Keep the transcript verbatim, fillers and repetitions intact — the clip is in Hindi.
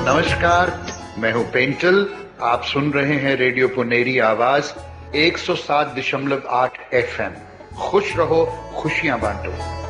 नमस्कार, मैं हूं पेंटल। आप सुन रहे हैं रेडियो पुनेरी आवाज एक सौ सात दशमलव आठ एफ एम। खुश रहो, खुशियां बांटो।